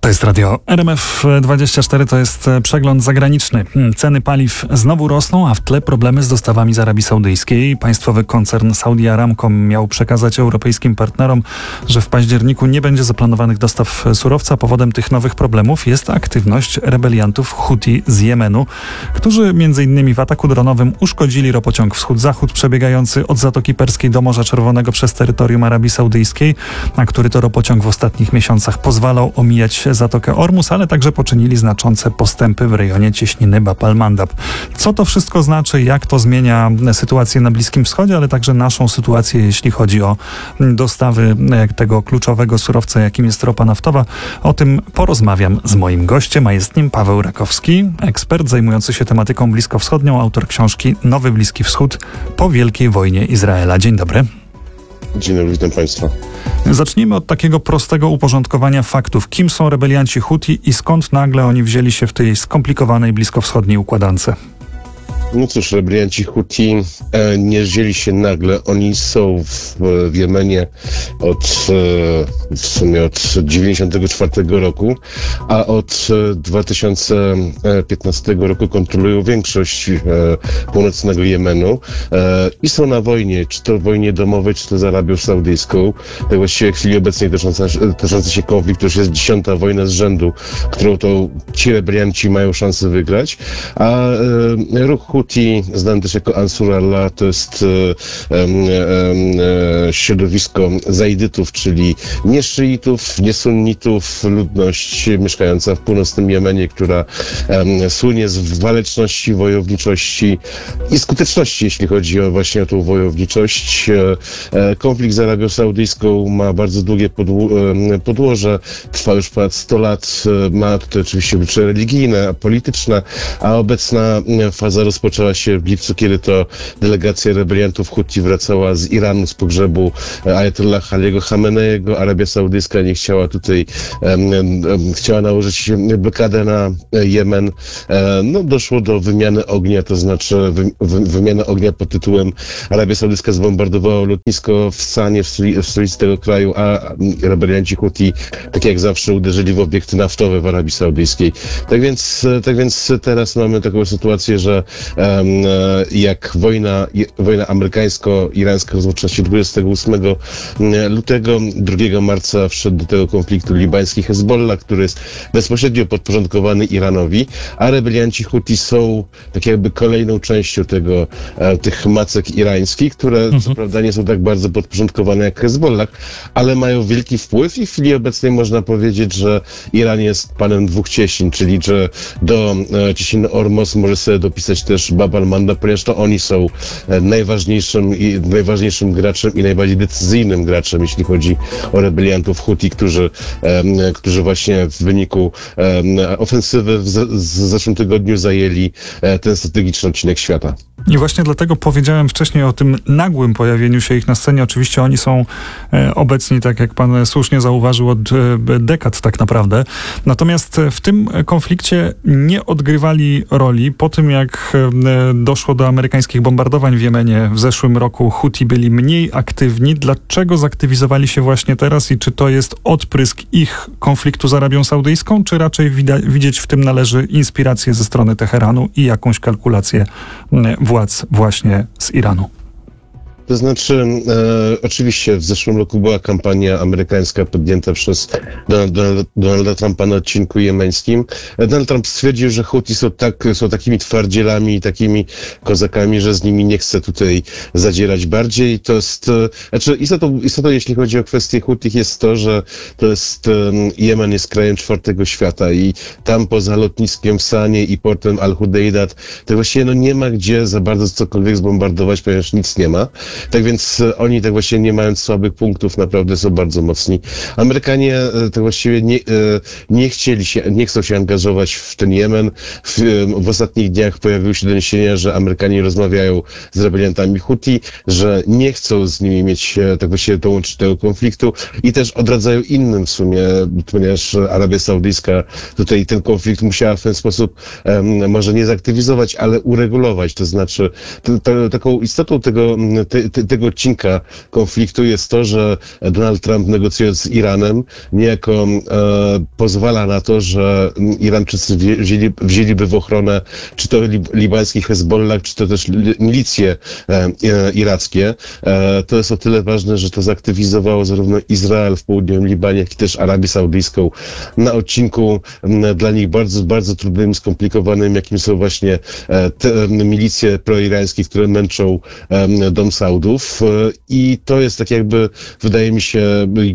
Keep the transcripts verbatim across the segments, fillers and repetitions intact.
To jest radio R M F dwadzieścia cztery, to jest przegląd zagraniczny. Ceny paliw znowu rosną, a w tle problemy z dostawami z Arabii Saudyjskiej. Państwowy koncern Saudi Aramco miał przekazać europejskim partnerom, że w październiku nie będzie zaplanowanych dostaw surowca. Powodem tych nowych problemów jest aktywność rebeliantów Huti z Jemenu, którzy między innymi w ataku dronowym uszkodzili ropociąg Wschód-Zachód przebiegający od Zatoki Perskiej do Morza Czerwonego przez terytorium Arabii Saudyjskiej, a który to ropociąg w ostatnich miesiącach pozwalał omijać Zatokę Ormus, ale także poczynili znaczące postępy w rejonie cieśniny Bab al-Mandab. Co to wszystko znaczy, jak to zmienia sytuację na Bliskim Wschodzie, ale także naszą sytuację, jeśli chodzi o dostawy tego kluczowego surowca, jakim jest ropa naftowa? O tym porozmawiam z moim gościem, a jest nim Paweł Rakowski, ekspert zajmujący się tematyką bliskowschodnią, autor książki Nowy Bliski Wschód po Wielkiej Wojnie Izraela. Dzień dobry. Dzień dobry, witam Państwa. Zacznijmy od takiego prostego uporządkowania faktów. Kim są rebelianci Huti i skąd nagle oni wzięli się w tej skomplikowanej bliskowschodniej układance? No cóż, rebelianci Huti e, nie wzięli się nagle. Oni są w, w Jemenie od e, w sumie od dziewięćdziesiątego czwartego roku, a od e, dwa tysiące piętnastego roku kontrolują większość e, północnego Jemenu e, i są na wojnie, czy to wojnie domowej, czy to z Arabią Saudyjską. Tak właściwie w chwili obecnej toczący się konflikt, to już jest dziesiąta wojna z rzędu, którą to ci rebelianci mają szansę wygrać, a e, ruch Huti, znany też jako Ansur Allah, to jest e, e, e, środowisko zaidytów, czyli nie szyitów, nie sunnitów, ludność mieszkająca w północnym Jemenie, która e, słynie z waleczności, wojowniczości i skuteczności, jeśli chodzi o właśnie o tą wojowniczość. E, konflikt z Arabią Saudyjską ma bardzo długie podło e, podłoże, trwa już ponad sto lat, e, ma tutaj oczywiście oblicze religijne, polityczne, a obecna faza rozpoczęła się w lipcu, kiedy to delegacja rebeliantów Huti wracała z Iranu, z pogrzebu Ajatollah Aliego Chameneiego. Arabia Saudyjska nie chciała tutaj, um, um, chciała nałożyć blokadę na Jemen. E, no, doszło do wymiany ognia, to znaczy wy, wy, wymiana ognia pod tytułem Arabia Saudyjska zbombardowała lotnisko w Sanie, w, stoli, w stolicy tego kraju, a rebelianci Huti, tak jak zawsze, uderzyli w obiekty naftowe w Arabii Saudyjskiej. Tak więc, tak więc teraz mamy taką sytuację, że jak wojna, wojna amerykańsko-irańska rozpoczęła się dwudziestego ósmego lutego, drugiego marca wszedł do tego konfliktu libański Hezbollah, który jest bezpośrednio podporządkowany Iranowi, a rebelianci Huti są tak jakby kolejną częścią tego, tych macek irańskich, które mhm. co prawda nie są tak bardzo podporządkowane jak Hezbollah, ale mają wielki wpływ i w chwili obecnej można powiedzieć, że Iran jest panem dwóch cieśnin, czyli że do cieśniny Ormus może sobie dopisać też Bab al-Mandab, ponieważ to oni są najważniejszym i najważniejszym graczem i najbardziej decyzyjnym graczem, jeśli chodzi o rebeliantów Huti, którzy, um, którzy właśnie w wyniku um, ofensywy w, z, w zeszłym tygodniu zajęli um, ten strategiczny odcinek świata. I właśnie dlatego powiedziałem wcześniej o tym nagłym pojawieniu się ich na scenie. Oczywiście oni są e, obecni, tak jak pan słusznie zauważył, od e, dekad tak naprawdę. Natomiast w tym konflikcie nie odgrywali roli. Po tym, jak e, doszło do amerykańskich bombardowań w Jemenie w zeszłym roku, Huti byli mniej aktywni. Dlaczego zaktywizowali się właśnie teraz i czy to jest odprysk ich konfliktu z Arabią Saudyjską, czy raczej wida- widzieć w tym należy inspirację ze strony Teheranu i jakąś kalkulację władz właśnie z Iranu? To znaczy, e, oczywiście w zeszłym roku była kampania amerykańska podjęta przez Donalda, Donalda Trumpa na odcinku jemeńskim. Donald Trump stwierdził, że Huti są, tak, są takimi twardzielami i takimi kozakami, że z nimi nie chce tutaj zadzierać bardziej. To jest, e, znaczy istotą, istotą, jeśli chodzi o kwestię Hutich, jest to, że to jest, e, Jemen jest krajem czwartego świata i tam poza lotniskiem w Sanie i portem Al-Hudejdat, to właściwie no, nie ma gdzie za bardzo cokolwiek zbombardować, ponieważ nic nie ma. Tak więc oni tak właściwie nie mając słabych punktów naprawdę są bardzo mocni. Amerykanie tak właściwie nie, nie chcieli się, nie chcą się angażować w ten Jemen. W, w ostatnich dniach pojawiły się doniesienia, że Amerykanie rozmawiają z rebeliantami Huti, że nie chcą z nimi mieć tak właściwie dołączyć do tego konfliktu i też odradzają innym w sumie, ponieważ Arabia Saudyjska tutaj ten konflikt musiała w ten sposób um, może nie zaktywizować, ale uregulować. To znaczy to, to, taką istotą tego, te, te, te, tego odcinka konfliktu jest to, że Donald Trump, negocjując z Iranem, niejako e, pozwala na to, że Irańczycy wzięli, wzięliby w ochronę czy to lib, libańskich Hezbollah, czy to też li, milicje e, e, irackie. E, to jest o tyle ważne, że to zaktywizowało zarówno Izrael w południowym Libanie, jak i też Arabię Saudyjską na odcinku m, dla nich bardzo, bardzo trudnym, skomplikowanym, jakim są właśnie e, te milicje proirańskie, które męczą e, dom Saudów. E, I to jest tak jakby, wydaje mi się,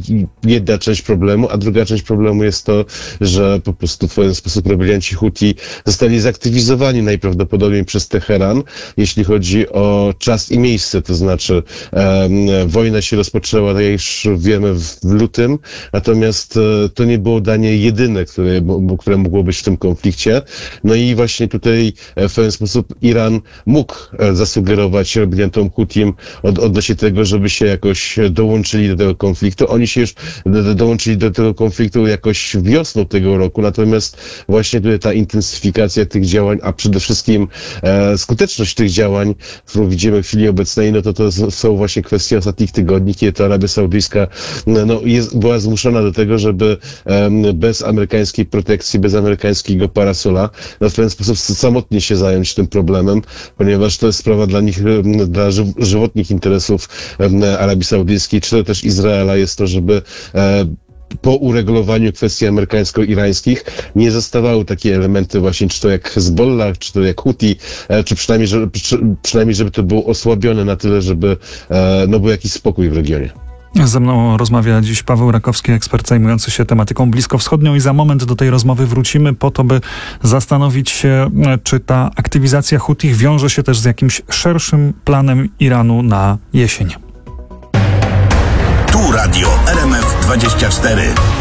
jedna część problemu, a druga część problemu jest to, że po prostu w pewien sposób rebelianci Huti zostali zaktywizowani najprawdopodobniej przez Teheran, jeśli chodzi o czas i miejsce, to znaczy e, wojna się rozpoczęła, tak jak już wiemy, w lutym, natomiast e, to nie było danie jedyne, które, bo, które mogło być w tym konflikcie. No i właśnie tutaj e, w pewien sposób Iran mógł e, zasugerować rebeliantom Hutim od, odnośnie tego, żeby się jakoś dołączyli do tego konfliktu. Oni się już do, dołączyli do tego konfliktu jakoś wiosną tego roku, natomiast właśnie tutaj ta intensyfikacja tych działań, a przede wszystkim e, skuteczność tych działań, którą widzimy w chwili obecnej, no to to są właśnie kwestie ostatnich tygodni, kiedy to Arabia Saudyjska no, jest, była zmuszona do tego, żeby e, bez amerykańskiej protekcji, bez amerykańskiego parasola, no w ten sposób samotnie się zająć tym problemem, ponieważ to jest sprawa dla nich, dla ży, żywotnych interesów e, Arabii Saudyjskiej, czy to też Izraela jest to, żeby e, po uregulowaniu kwestii amerykańsko-irańskich nie zostawały takie elementy właśnie, czy to jak Hezbollah, czy to jak Huti, czy przynajmniej, że, przy, przynajmniej żeby to było osłabione na tyle, żeby no, był jakiś spokój w regionie. Ze mną rozmawia dziś Paweł Rakowski, ekspert zajmujący się tematyką bliskowschodnią i za moment do tej rozmowy wrócimy po to, by zastanowić się, czy ta aktywizacja Hutich wiąże się też z jakimś szerszym planem Iranu na jesień. Tu Radio R M F dwadzieścia cztery.